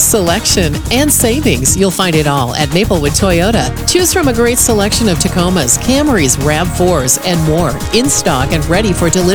selection, and savings. You'll find it all at Maplewood Toyota. Choose from a great selection of Tacomas, Camrys, RAV4s, and more in stock and ready for delivery